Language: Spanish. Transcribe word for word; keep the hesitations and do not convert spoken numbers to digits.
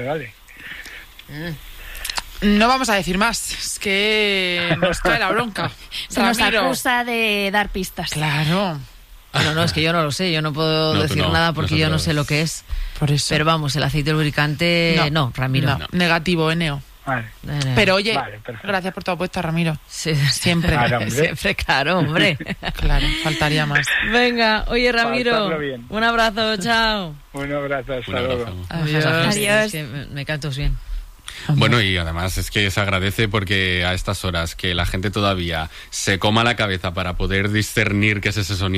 vale. No vamos a decir más, es que nos cae la bronca. Se nos Ramiro. acusa de dar pistas. Claro. No, no, es que yo no lo sé, yo no puedo No, tú decir no, nada porque yo no nosotros- sé lo que es. Por eso. Pero vamos, el aceite lubricante, no, no Ramiro. No, negativo, Eneo. Vale. Eh, Pero oye, Vale, perfecto. gracias por tu apuesta, Ramiro. sí, Siempre. Claro, hombre. siempre, claro, hombre. Claro, faltaría más. Venga, oye Ramiro, pasarlo bien. un abrazo, chao. Un abrazo, hasta Un luego. abrazo. Adiós. Adiós. Es que me, me cantos bien. Bueno, y además es que se agradece porque a estas horas que la gente todavía se coma la cabeza para poder discernir qué es ese sonido.